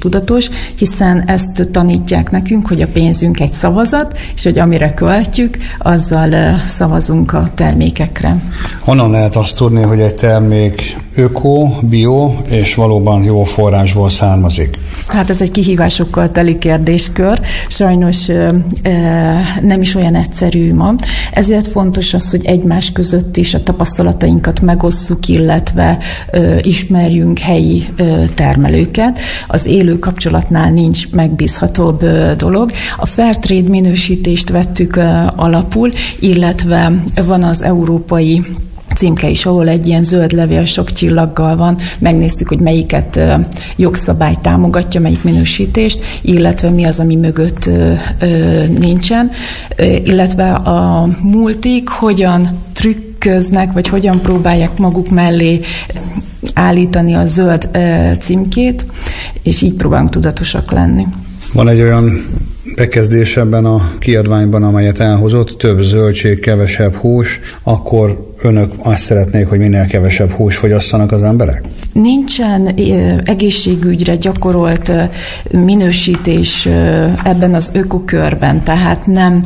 tudatos, hiszen ezt tanítják nekünk, hogy a pénzünk egy szavazat, és hogy amire költjük, azzal szavazunk a termékekre. Honnan lehet azt tudni, hogy egy termék öko, bio és valóban jó forrásból származik? Hát ez egy kihívásokkal teli kérdéskör. Sajnos nem is olyan egyszerű ma. Ezért fontos az, hogy egymás között is a tapasztalatainkat megosszuk, illetve ismerjünk helyi termelőket. Az élő kapcsolatnál nincs megbízhatóbb dolog. A Fairtrade minősítést vettük alapul, illetve van az európai címke is, ahol egy ilyen zöld levél sok csillaggal van. Megnéztük, hogy melyiket jogszabály támogatja, melyik minősítést, illetve mi az, ami mögött nincsen, illetve a multik hogyan trükköznek, vagy hogyan próbálják maguk mellé állítani a zöld címkét, és így próbálunk tudatosak lenni. Van egy olyan bekezdés ebben a kiadványban, amelyet elhozott, több zöldség, kevesebb hús, akkor önök azt szeretnék, hogy minél kevesebb hús fogyasszanak az emberek? Nincsen egészségügyre gyakorolt minősítés ebben az ökokörben, tehát nem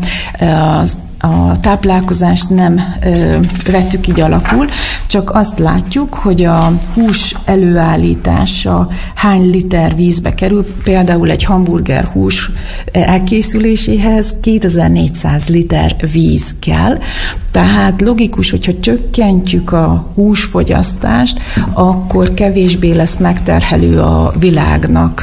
a táplálkozást nem vettük így alapul, csak azt látjuk, hogy a hús előállítása hány liter vízbe kerül, például egy hamburger hús elkészüléséhez 2400 liter víz kell, tehát logikus, hogyha csökkentjük a húsfogyasztást, akkor kevésbé lesz megterhelő a világnak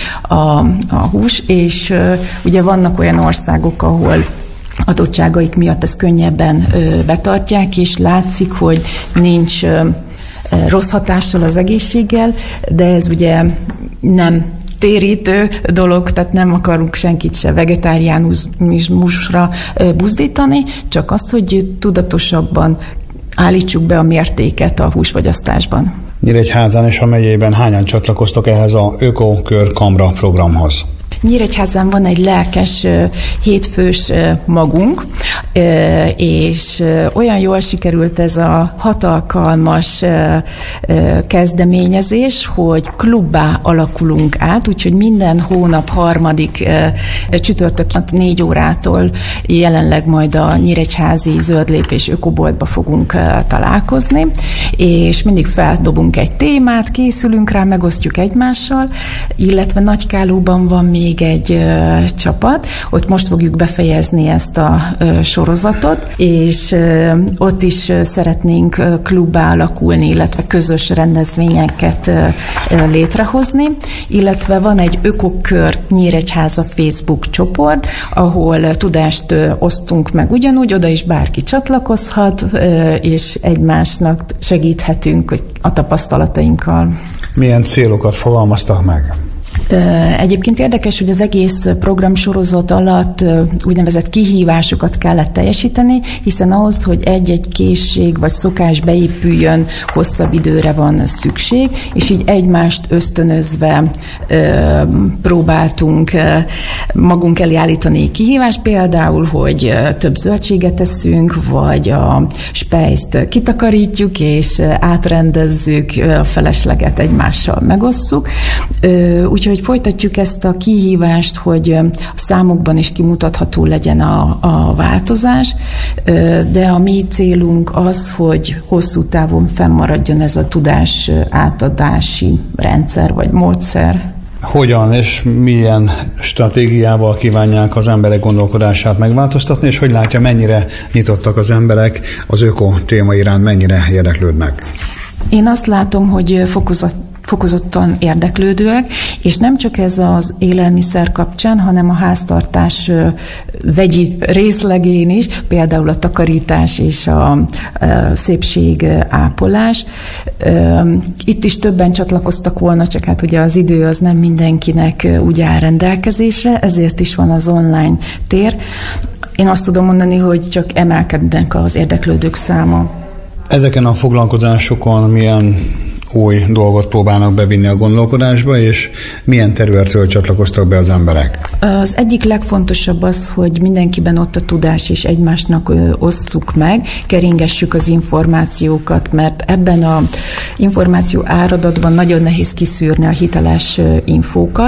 a hús, és ugye vannak olyan országok, ahol adottságaik miatt ezt könnyebben betartják, és látszik, hogy nincs rossz hatással az egészséggel, de ez ugye nem térítő dolog, tehát nem akarunk senkit se vegetáriánusra buzdítani, csak azt, hogy tudatosabban állítsuk be a mértéket a húsfogyasztásban. Nyíregyházán és a megyében hányan csatlakoztok ehhez a Ökokör Kamra programhoz? Nyíregyházán van egy lelkes hétfős magunk, és olyan jól sikerült ez a 6 alkalmas kezdeményezés, hogy klubbá alakulunk át, úgyhogy minden hónap 3. csütörtök 4 órától jelenleg majd a Nyíregyházi Zöldlépés ökoboltba fogunk találkozni, és mindig feldobunk egy témát, készülünk rá, megosztjuk egymással, illetve Nagykálóban van még egy csapat, ott most fogjuk befejezni ezt a sorozatot, és ott is szeretnénk klubbá alakulni, illetve közös rendezvényeket létrehozni, illetve van egy Ökokör Nyíregyháza Facebook csoport, ahol tudást osztunk meg ugyanúgy, oda is bárki csatlakozhat, és egymásnak segíthetünk a tapasztalatainkkal. Milyen célokat fogalmaztak meg? Egyébként érdekes, hogy az egész programsorozat alatt úgynevezett kihívásokat kellett teljesíteni, hiszen ahhoz, hogy egy-egy készség vagy szokás beépüljön, hosszabb időre van szükség, és így egymást ösztönözve próbáltunk magunk elé állítani kihívást, például, hogy több zöldséget eszünk, vagy a spejzt kitakarítjuk, és átrendezzük, a felesleget egymással megosszuk. Úgyhogy folytatjuk ezt a kihívást, hogy a számokban is kimutatható legyen a változás, de a mi célunk az, hogy hosszú távon fennmaradjon ez a tudás átadási rendszer vagy módszer. Hogyan és milyen stratégiával kívánják az emberek gondolkodását megváltoztatni, és hogy látja, mennyire nyitottak az emberek az öko téma iránt, mennyire érdeklődnek? Én azt látom, hogy fokozottan érdeklődőek, és nem csak ez az élelmiszer kapcsán, hanem a háztartás vegyi részlegén is, például a takarítás és a szépségápolás. Itt is többen csatlakoztak volna, csak hát ugye az idő az nem mindenkinek úgy áll rendelkezésre, ezért is van az online tér. Én azt tudom mondani, hogy csak emelkednek az érdeklődők száma. Ezeken a foglalkozásokon milyen új dolgot próbálnak bevinni a gondolkodásba, és milyen területről csatlakoztak be az emberek? Az egyik legfontosabb az, hogy mindenkiben ott a tudás, és egymásnak osszuk meg, keringessük az információkat, mert ebben az információ áradatban nagyon nehéz kiszűrni a hiteles infókat.